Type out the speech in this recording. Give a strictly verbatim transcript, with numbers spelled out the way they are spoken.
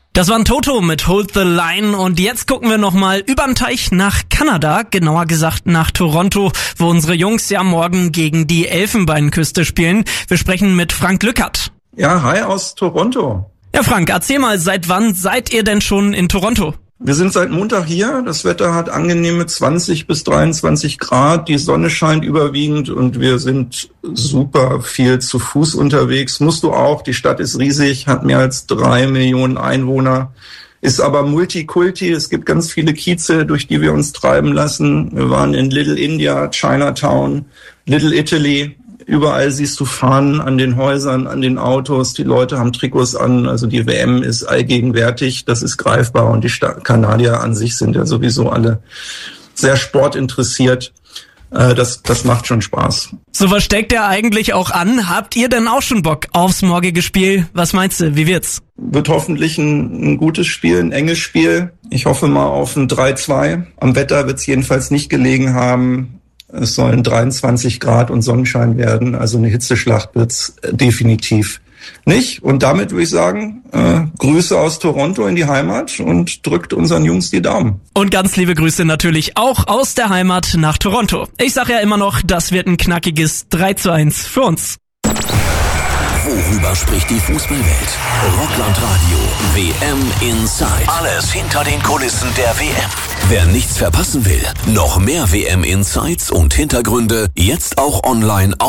Das war ein Toto mit Hold the Line und jetzt gucken wir nochmal übern Teich nach Kanada, genauer gesagt nach Toronto, wo unsere Jungs ja morgen gegen die Elfenbeinküste spielen. Wir sprechen mit Frank Lückert. Ja, hi aus Toronto. Ja, Frank, erzähl mal, seit wann seid ihr denn schon in Toronto? Wir sind seit Montag hier. Das Wetter hat angenehme zwanzig bis dreiundzwanzig Grad. Die Sonne scheint überwiegend und wir sind super viel zu Fuß unterwegs. Musst du auch. Die Stadt ist riesig, hat mehr als drei Millionen Einwohner, ist aber Multikulti. Es gibt ganz viele Kieze, durch die wir uns treiben lassen. Wir waren in Little India, Chinatown, Little Italy. Überall siehst du Fahnen an den Häusern, an den Autos. Die Leute haben Trikots an. Also die W M ist allgegenwärtig. Das ist greifbar. Und die Kanadier an sich sind ja sowieso alle sehr sportinteressiert. Das, das macht schon Spaß. So, was steckt ihr eigentlich auch an? Habt ihr denn auch schon Bock aufs morgige Spiel? Was meinst du? Wie wird's? Wird hoffentlich ein, ein gutes Spiel, ein enges Spiel. Ich hoffe mal auf ein drei zwei. Am Wetter wird's jedenfalls nicht gelegen haben. Es sollen dreiundzwanzig Grad und Sonnenschein werden, also eine Hitzeschlacht wird's definitiv nicht. Und damit würde ich sagen, äh, Grüße aus Toronto in die Heimat und drückt unseren Jungs die Daumen. Und ganz liebe Grüße natürlich auch aus der Heimat nach Toronto. Ich sage ja immer noch, das wird ein knackiges drei zu eins für uns. Worüber spricht die Fußballwelt? Rockland Radio, W M Inside. Alles hinter den Kulissen der W M. Wer nichts verpassen will, noch mehr W M Insights und Hintergründe, jetzt auch online auf